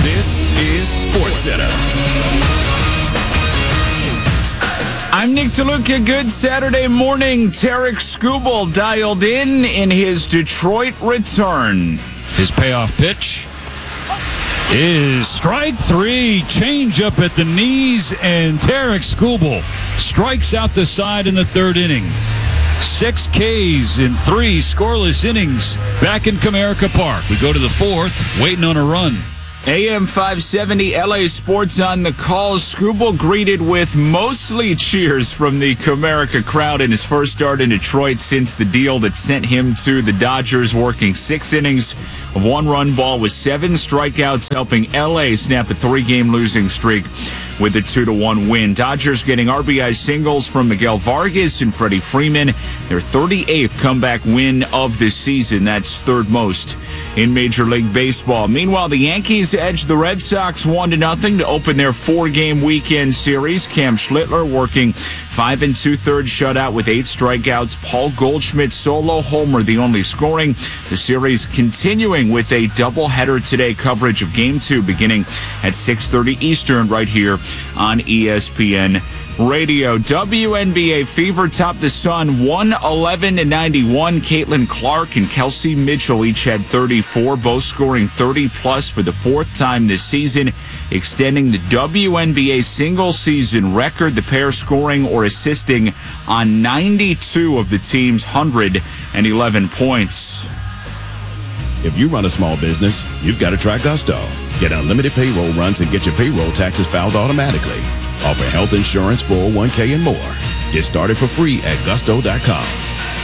This is SportsCenter. I'm Nick DeLuca. Good Saturday morning. Tarek Skubal dialed in his Detroit return. His payoff pitch is strike three. Change up at the knees, and Tarek Skubal strikes out the side in the third inning. 6 Ks in 3 scoreless innings back in Comerica Park. We go to the fourth, waiting on a run. AM 570 LA Sports on the call. Skubal greeted with mostly cheers from the Comerica crowd in his first start in Detroit since the deal that sent him to the Dodgers, working 6 innings of 1-run ball with 7 strikeouts, helping LA snap a 3-game losing streak with a 2-1 win. Dodgers getting RBI singles from Miguel Vargas and Freddie Freeman. Their 38th comeback win of the season. That's third most in Major League Baseball. Meanwhile, the Yankees edged the Red Sox 1-0 to open their 4-game weekend series. Cam Schlittler working 5 2/3 shutout with 8 strikeouts. Paul Goldschmidt solo homer, the only scoring. The series continuing with a doubleheader today. Coverage of Game 2 beginning at 6:30 Eastern right here on ESPN Radio. WNBA Fever topped the Sun 111-91. Caitlin Clark and Kelsey Mitchell each had 34, both scoring 30-plus for the 4th time this season, extending the WNBA single-season record. The pair scoring or assisting on 92 of the team's 111 points. If you run a small business, you've got to try Gusto. Get unlimited payroll runs and get your payroll taxes filed automatically. Offer health insurance, 401k, and more. Get started for free at gusto.com.